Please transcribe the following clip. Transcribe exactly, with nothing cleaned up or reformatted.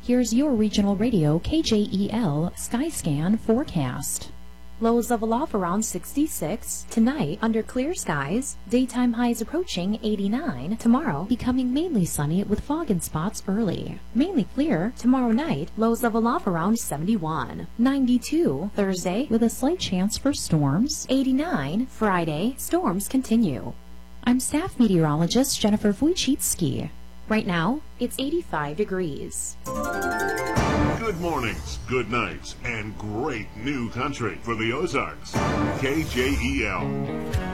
Here's your regional radio K J E L Skyscan forecast. Lows level off around sixty-six. Tonight, under clear skies. Daytime highs approaching eighty-nine. Tomorrow, becoming mainly sunny with fog in spots early. Mainly clear. Tomorrow night, lows level off around seventy-one. ninety-two. Thursday, with a slight chance for storms. eighty-nine. Friday, storms continue. I'm staff meteorologist Jennifer Wojcicki. Right now, it's eighty-five degrees. Good mornings, good nights, and great new country for the Ozarks. K J E L.